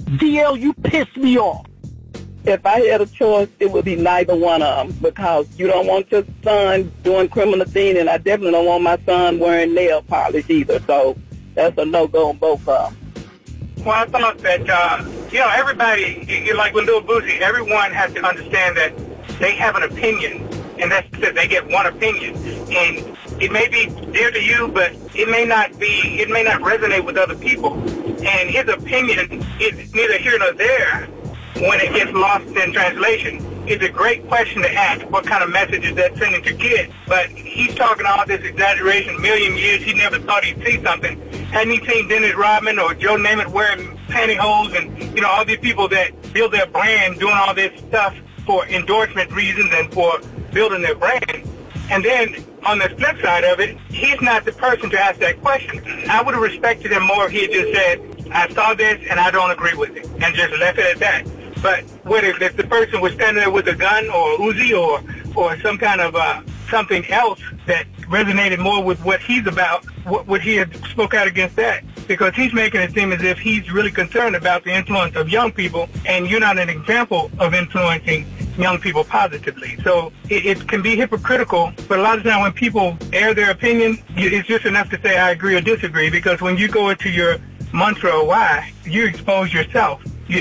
DL, you piss me off. If I had a choice, it would be neither one of them, because you don't want your son doing criminal things, and I definitely don't want my son wearing nail polish either. So that's a no-go on both of them. Well, I thought that, everybody, like with Lil Boosie, everyone has to understand that they have an opinion, and that's that they get one opinion. And it may be dear to you, but it may not resonate with other people. And his opinion is neither here nor there when it gets lost in translation. It's a great question to ask, what kind of message is that sending to kids? But he's talking all this exaggeration, a million years, he never thought he'd see something. Hadn't he seen Dennis Rodman or Joe Namath wearing pantyhose and, all these people that build their brand doing all this stuff for endorsement reasons and for building their brand? And then on the flip side of it, he's not the person to ask that question. I would have respected him more if he had just said, I saw this and I don't agree with it, and just left it at that. But what if the person was standing there with a gun or Uzi or some kind of something else that resonated more with what he's about, would he have spoke out against that? Because he's making it seem as if he's really concerned about the influence of young people, and you're not an example of influencing young people positively. So it can be hypocritical, but a lot of times when people air their opinion, it's just enough to say I agree or disagree, because when you go into your mantra or why, you expose yourself.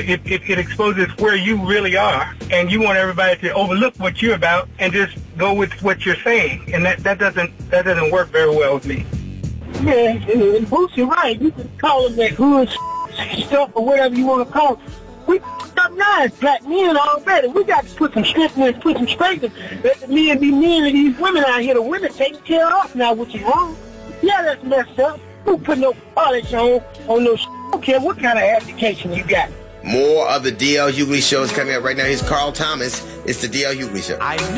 It exposes where you really are, and you want everybody to overlook what you're about and just go with what you're saying, and that doesn't work very well with me. Yeah, and Bruce, you're right. You can call them that hood stuff or whatever you want to call it. We up now as black men already. We got to put some strength in and put some strength in. Let the men be men and these women out here, the women taking care of us now, which is wrong. Yeah, that's messed up. Who put no polish on no shit? I don't care what kind of education you got. More of the DL Hughley Show is coming up right now. Here's Carl Thomas. It's the DL Hughley Show.